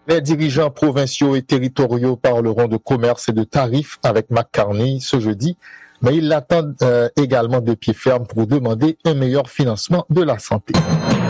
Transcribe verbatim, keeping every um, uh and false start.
Les dirigeants provinciaux et territoriaux parleront de commerce et de tarifs avec McCartney ce jeudi, mais ils l'attendent euh, également de pied ferme pour demander un meilleur financement de la santé.